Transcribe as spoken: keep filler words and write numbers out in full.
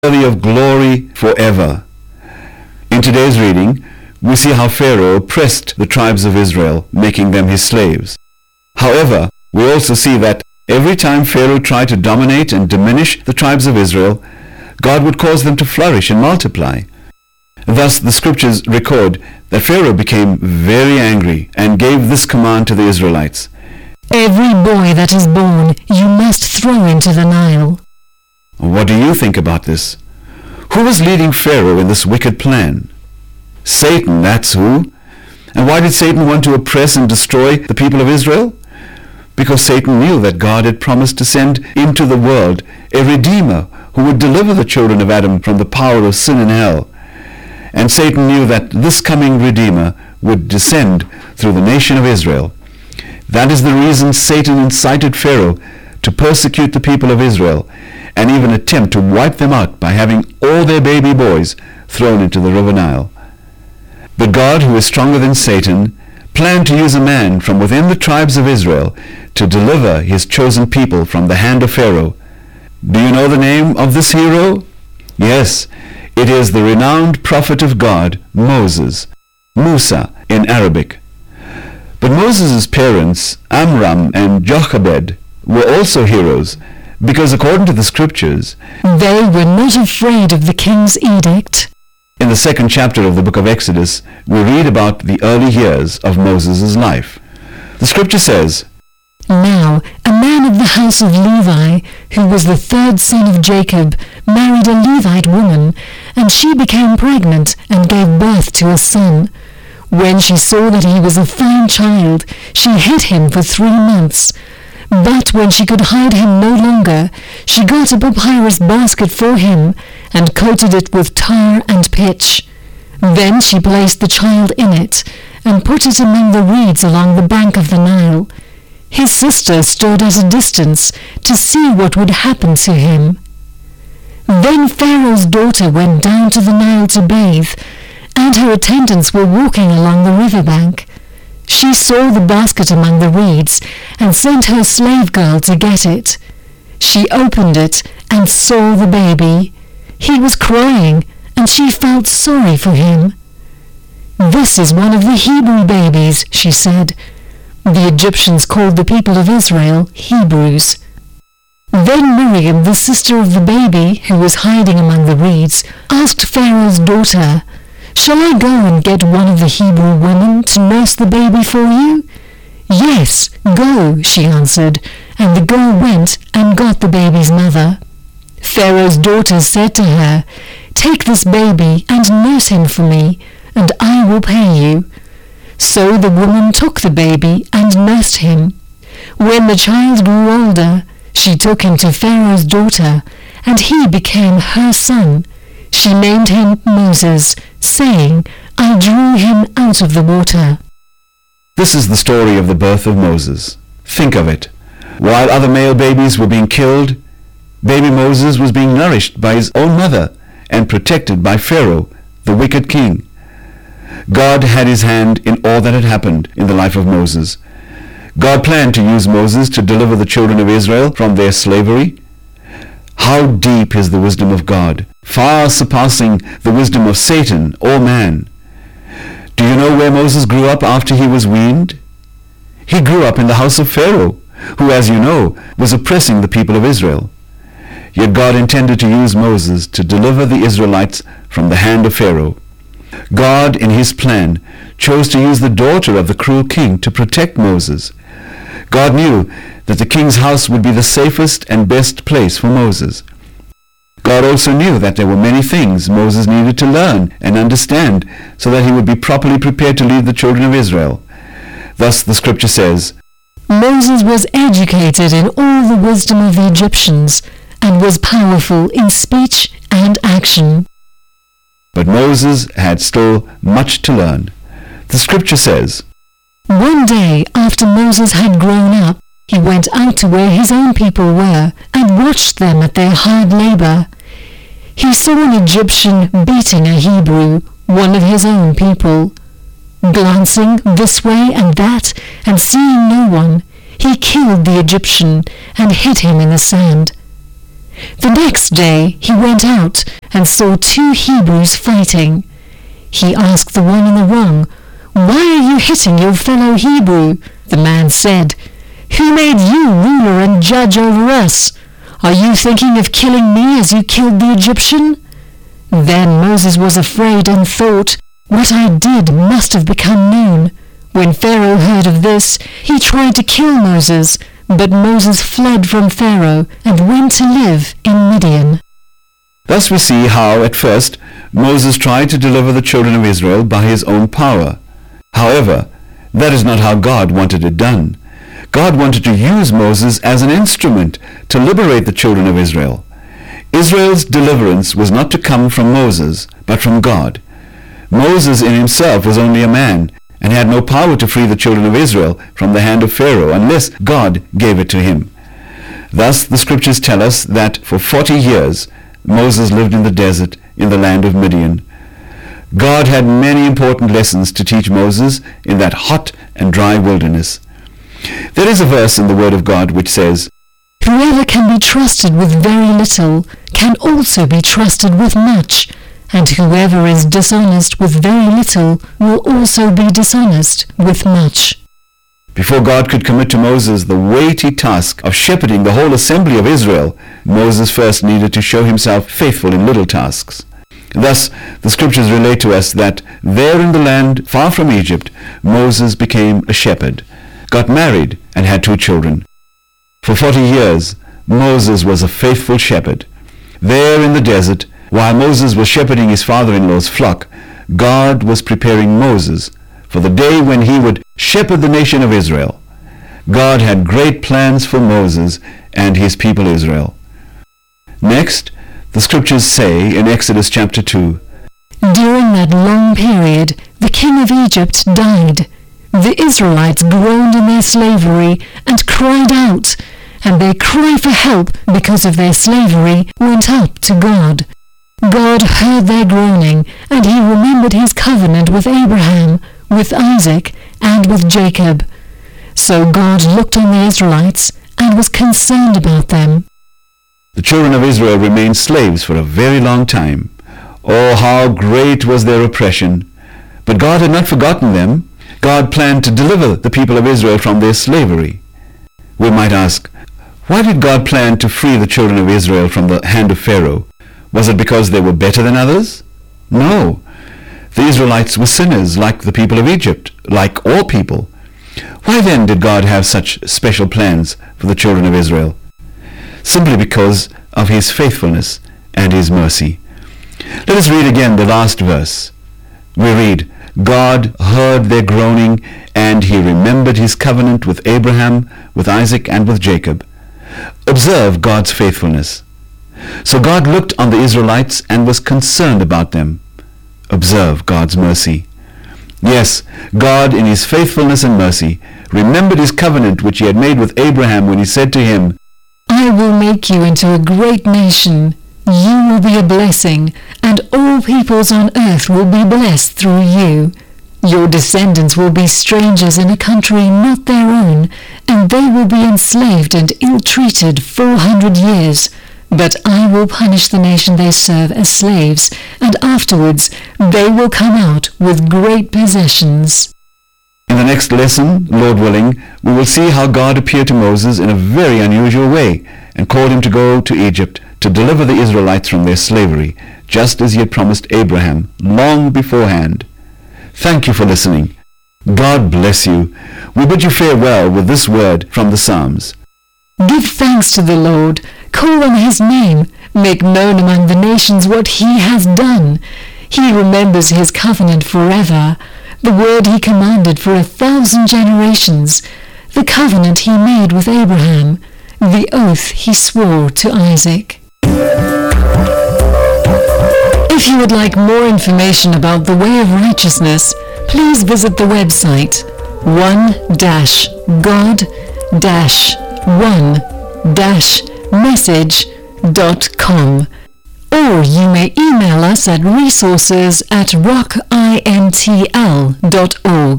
worthy of glory forever. In today's reading, we see how Pharaoh oppressed the tribes of Israel, making them his slaves. However, we also see that every time Pharaoh tried to dominate and diminish the tribes of Israel, God would cause them to flourish and multiply. Thus, the scriptures record that Pharaoh became very angry and gave this command to the Israelites: "Every boy that is born you must throw into the Nile." What do you think about this? Who was leading Pharaoh in this wicked plan? Satan, that's who. And why did Satan want to oppress and destroy the people of Israel? Because Satan knew that God had promised to send into the world a Redeemer who would deliver the children of Adam from the power of sin and hell. And Satan knew that this coming Redeemer would descend through the nation of Israel. That is the reason Satan incited Pharaoh to persecute the people of Israel and even attempt to wipe them out by having all their baby boys thrown into the river Nile. But God, who is stronger than Satan, planned to use a man from within the tribes of Israel to deliver his chosen people from the hand of Pharaoh. Do you know the name of this hero? Yes, it is the renowned prophet of God, Moses, Musa in Arabic. But Moses' parents, Amram and Jochebed, were also heroes, because according to the scriptures, they were not afraid of the king's edict. In the second chapter of the book of Exodus, we read about the early years of Moses' life. The scripture says, "Now a man of the house of Levi, who was the third son of Jacob, married a Levite woman, and she became pregnant and gave birth to a son. When she saw that he was a fine child, she hid him for three months. But when she could hide him no longer, she got a papyrus basket for him and coated it with tar and pitch. Then she placed the child in it and put it among the reeds along the bank of the Nile. His sister stood at a distance to see what would happen to him. Then Pharaoh's daughter went down to the Nile to bathe, and her attendants were walking along the riverbank. She saw the basket among the reeds and sent her slave girl to get it. She opened it and saw the baby. He was crying, and she felt sorry for him. 'This is one of the Hebrew babies,' she said. The Egyptians called the people of Israel Hebrews. Then Miriam, the sister of the baby, who was hiding among the reeds, asked Pharaoh's daughter, 'Shall I go and get one of the Hebrew women to nurse the baby for you?' 'Yes, go,' she answered, and the girl went and got the baby's mother. Pharaoh's daughter said to her, 'Take this baby and nurse him for me, and I will pay you.' So the woman took the baby and nursed him. When the child grew older, she took him to Pharaoh's daughter, and he became her son. She named him Moses, saying, 'I drew him out of the water.'" This is the story of the birth of Moses. Think of it. While other male babies were being killed, baby Moses was being nourished by his own mother and protected by Pharaoh, the wicked king. God had his hand in all that had happened in the life of Moses. God planned to use Moses to deliver the children of Israel from their slavery. How deep is the wisdom of God, far surpassing the wisdom of Satan or man. Do you know where Moses grew up after he was weaned? He grew up in the house of Pharaoh, who, as you know, was oppressing the people of Israel. Yet God intended to use Moses to deliver the Israelites from the hand of Pharaoh. God, in his plan, chose to use the daughter of the cruel king to protect Moses. God knew that the king's house would be the safest and best place for Moses. God also knew that there were many things Moses needed to learn and understand so that he would be properly prepared to lead the children of Israel. Thus the scripture says, "Moses was educated in all the wisdom of the Egyptians and was powerful in speech and action." But Moses had still much to learn. The scripture says, "One day after Moses had grown up, he went out to where his own people were and watched them at their hard labor. He saw an Egyptian beating a Hebrew, one of his own people. Glancing this way and that and seeing no one, he killed the Egyptian and hid him in the sand. The next day he went out and saw two Hebrews fighting. He asked the one in the wrong, "Why are you hitting your fellow Hebrew?" The man said, "Who made you ruler and judge over us? Are you thinking of killing me as you killed the Egyptian?" Then Moses was afraid and thought, "What I did must have become known." When Pharaoh heard of this, he tried to kill Moses, but Moses fled from Pharaoh and went to live in Midian. Thus we see how, at first, Moses tried to deliver the children of Israel by his own power. However, that is not how God wanted it done. God wanted to use Moses as an instrument to liberate the children of Israel. Israel's deliverance was not to come from Moses, but from God. Moses in himself was only a man, and had no power to free the children of Israel from the hand of Pharaoh unless God gave it to him. Thus the scriptures tell us that for forty years Moses lived in the desert in the land of Midian. God had many important lessons to teach Moses in that hot and dry wilderness. There is a verse in the Word of God which says, "Whoever can be trusted with very little can also be trusted with much, and whoever is dishonest with very little will also be dishonest with much." Before God could commit to Moses the weighty task of shepherding the whole assembly of Israel, Moses first needed to show himself faithful in little tasks. Thus, the scriptures relate to us that there in the land far from Egypt, Moses became a shepherd, got married, and had two children. For forty years, Moses was a faithful shepherd. There in the desert, while Moses was shepherding his father-in-law's flock, God was preparing Moses for the day when he would shepherd the nation of Israel. God had great plans for Moses and his people Israel. Next, the scriptures say in Exodus chapter two, "During that long period, the king of Egypt died. The Israelites groaned in their slavery and cried out, and their cry for help because of their slavery went up to God. God heard their groaning, and he remembered his covenant with Abraham, with Isaac, and with Jacob. So God looked on the Israelites and was concerned about them." The children of Israel remained slaves for a very long time. Oh, how great was their oppression! But God had not forgotten them. God planned to deliver the people of Israel from their slavery. We might ask, why did God plan to free the children of Israel from the hand of Pharaoh? Was it because they were better than others? No. The Israelites were sinners like the people of Egypt, like all people. Why then did God have such special plans for the children of Israel? Simply because of his faithfulness and his mercy. Let us read again the last verse. We read, "God heard their groaning, and he remembered his covenant with Abraham, with Isaac, and with Jacob." Observe God's faithfulness. So God looked on the Israelites and was concerned about them. Observe God's mercy. Yes, God in his faithfulness and mercy remembered his covenant which he had made with Abraham when he said to him, "I will make you into a great nation. You will be a blessing, and all peoples on earth will be blessed through you. Your descendants will be strangers in a country not their own, and they will be enslaved and ill-treated four hundred years. But I will punish the nation they serve as slaves, and afterwards they will come out with great possessions." In the next lesson, Lord willing, we will see how God appeared to Moses in a very unusual way and called him to go to Egypt to deliver the Israelites from their slavery, just as he had promised Abraham long beforehand. Thank you for listening. God bless you. We bid you farewell with this word from the Psalms. "Give thanks to the Lord, call on his name, make known among the nations what he has done. He remembers his covenant forever, the word he commanded for a thousand generations, the covenant he made with Abraham, the oath he swore to Isaac." If you would like more information about the way of righteousness, please visit the website one dash god dash one dash message dot com, or you may email us at resources at rockintl dot org.